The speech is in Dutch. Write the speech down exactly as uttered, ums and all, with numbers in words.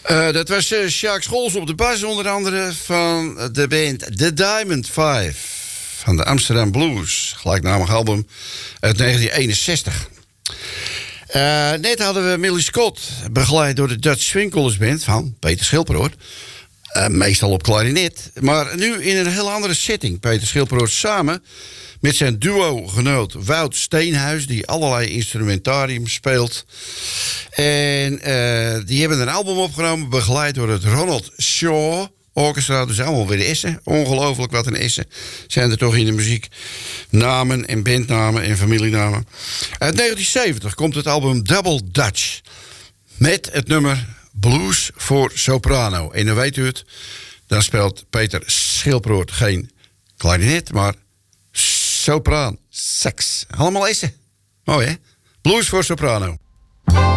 Uh, dat was uh, Sjaak Scholz op de bas, onder andere van de band The Diamond Five van de Amsterdam Blues. Gelijknamig album uit negentien eenenzestig. Uh, net hadden we Millie Scott, begeleid door de Dutch Swing Colors Band van Peter Schilperoort. Uh, meestal op klarinet, maar nu in een heel andere setting. Peter Schilperoort samen met zijn duo-genoot Wout Steenhuis, die allerlei instrumentarium speelt. En uh, die hebben een album opgenomen, begeleid door het Ronald Shaw Orchestra. Dus allemaal weer de Essen. Ongelooflijk wat een Essen zijn er toch in de muziek. Namen en bandnamen en familienamen. Uit negentien zeventig komt het album Double Dutch. Met het nummer Blues voor Soprano. En dan weet u het, dan speelt Peter Schilperoort geen klarinet, maar sopraan, sax. Allemaal Essen. Mooi hè? Blues voor Soprano.